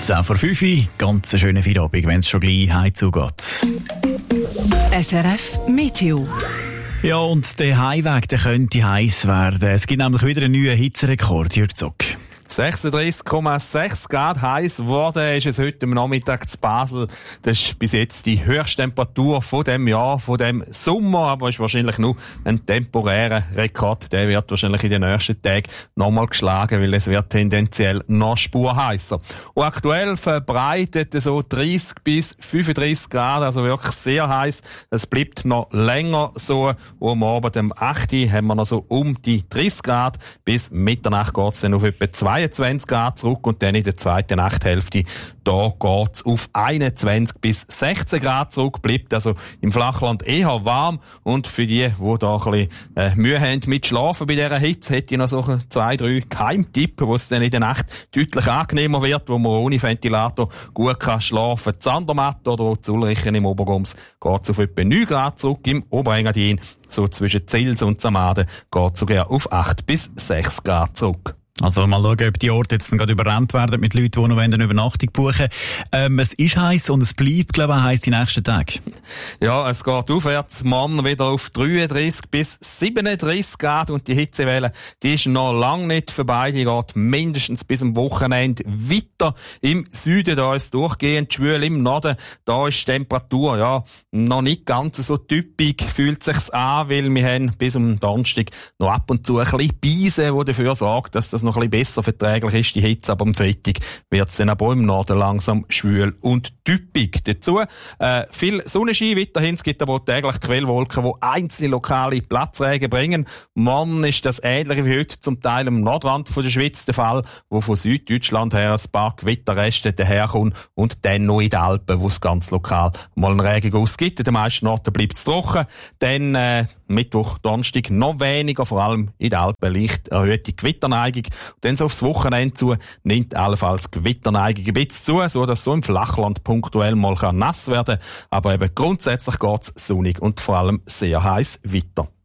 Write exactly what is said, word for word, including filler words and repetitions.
zehn vor fünf, ganz einen schönen Feierabend, wenn es schon gleich heimzugeht. S R F Meteo. Ja, und der Heimweg, der könnte heiß werden. Es gibt nämlich wieder einen neuen Hitzerekord, Jürg Zock. sechsunddreißig Komma sechs Grad heiß geworden ist es heute am Nachmittag zu Basel. Das ist bis jetzt die höchste Temperatur von dem Jahr, von dem Sommer, aber ist wahrscheinlich nur ein temporärer Rekord. Der wird wahrscheinlich in den nächsten Tagen nochmal geschlagen, weil es wird tendenziell noch spurheißer. Und aktuell verbreitet so dreißig bis fünfunddreißig Grad, also wirklich sehr heiß. Es bleibt noch länger so. Und am Abend um acht Uhr haben wir noch so um die dreißig Grad. Bis Mitternacht geht es dann auf etwa zweiundzwanzig Grad zurück und dann in der zweiten Nachthälfte, da geht's auf einundzwanzig bis sechzehn Grad zurück, bleibt also im Flachland eher warm und für die, die da ein bisschen äh, Mühe haben mit Schlafen bei dieser Hitze, hätte ich noch so zwei, drei Geheimtipps, wo es dann in der Nacht deutlich angenehmer wird, wo man ohne Ventilator gut kann schlafen. Zandermatt oder Zulrichen im Obergums geht's auf etwa neun Grad zurück, im Oberengadin, so zwischen Zils und Samaden, geht's sogar auf acht bis sechs Grad zurück. Also mal schauen, ob die Orte jetzt gerade überrannt werden mit Leuten, die noch eine Übernachtung buchen. Ähm, es ist heiß und es bleibt, glaube ich, heiß die nächsten Tage. Ja, es geht aufwärts, morgen wieder auf dreiunddreißig bis siebenunddreißig Grad und die Hitzewelle, die ist noch lange nicht vorbei, die geht mindestens bis am Wochenende weiter. Im Süden, da ist durchgehend schwül, im Norden, da ist die Temperatur, ja, noch nicht ganz so typisch, fühlt sich's an, weil wir haben bis am Donnerstag noch ab und zu ein bisschen Beise, die dafür sorgt, dass das noch ein bisschen besser verträglich ist, die Hitze, aber am Freitag wird es dann aber im Norden langsam schwül und typisch. Dazu äh, viel Sonnenschein weiterhin, es gibt aber auch täglich Quellwolken, die einzelne lokale Platzregen bringen. Morgen ist das ähnlich wie heute zum Teil am Nordrand von der Schweiz der Fall, wo von Süddeutschland her ein paar Gewitterreste daherkommen und dann noch in den Alpen, wo es ganz lokal mal einen Regenguss gibt. In den meisten Orten bleibt es trocken. Dann äh, Mittwoch, Donnerstag noch weniger, vor allem in den Alpen leicht erhöhte Gewitterneigung. Und dann so aufs Wochenende zu nimmt allenfalls Gewitterneigung ein bisschen zu, so dass so im Flachland punktuell mal nass werden kann. Aber eben grundsätzlich geht's sonnig und vor allem sehr heiß weiter.